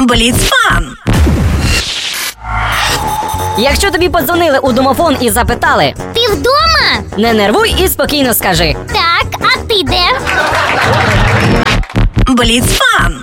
Бліцфан. Якщо тобі подзвонили у домофон і запитали: Ти вдома? не нервуй і спокійно скажи: Так, а ти де? Бліцфан.